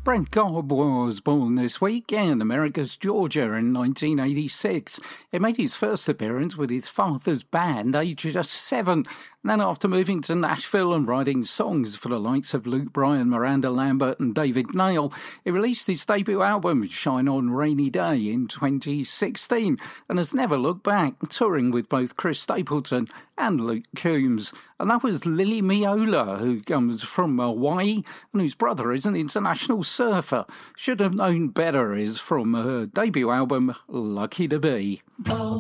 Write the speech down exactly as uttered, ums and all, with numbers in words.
Brent Cobb was born this week in America's Georgia in nineteen eighty-six. He made his first appearance with his father's band, aged just seven. And then after moving to Nashville and writing songs for the likes of Luke Bryan, Miranda Lambert and David Nail, he released his debut album, Shine On Rainy Day, in twenty sixteen and has never looked back, touring with both Chris Stapleton and Luke Combs. And that was Lily Miola, who comes from Hawaii and whose brother is an international surfer. Should Have Known Better is from her debut album, Lucky to Be. Oh.